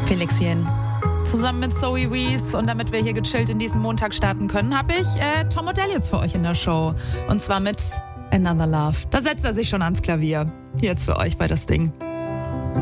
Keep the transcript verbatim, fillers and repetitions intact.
Felixchen. Zusammen mit Zoe Wees und damit wir hier gechillt in diesen Montag starten können, habe ich äh, Tom Odell jetzt für euch in der Show. Und zwar mit Another Love. Da setzt er sich schon ans Klavier. Hier jetzt für euch bei das Ding.